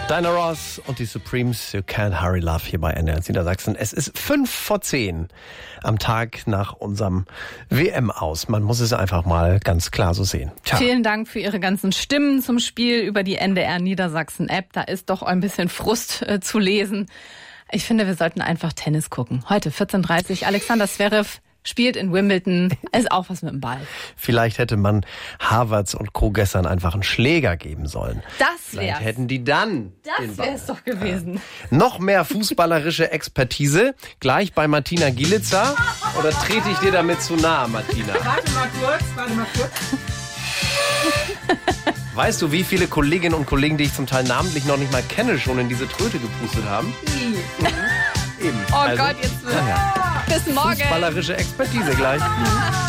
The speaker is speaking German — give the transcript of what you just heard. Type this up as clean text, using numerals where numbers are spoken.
Diana Ross und die Supremes, You Can't Hurry Love hier bei NDR Niedersachsen. Es ist 5:10 am Tag nach unserem WM-Aus. Man muss es einfach mal ganz klar so sehen. Tja. Vielen Dank für Ihre ganzen Stimmen zum Spiel über die NDR Niedersachsen-App. Da ist doch ein bisschen Frust zu lesen. Ich finde, wir sollten einfach Tennis gucken. Heute 14:30 Uhr. Alexander Zverev spielt in Wimbledon, ist auch was mit dem Ball. Vielleicht hätte man Havertz und Co. gestern einfach einen Schläger geben sollen. Das Vielleicht wär's. hätten die dann Das wäre es doch gewesen. Noch mehr fußballerische Expertise gleich bei Martina Gielitzer. Oder trete ich dir damit zu nahe, Martina? Warte mal kurz. Weißt du, wie viele Kolleginnen und Kollegen, die ich zum Teil namentlich noch nicht mal kenne, schon in diese Tröte gepustet haben? Eben. Oh Gott, jetzt naja. bis morgen. Fußballerische Expertise gleich.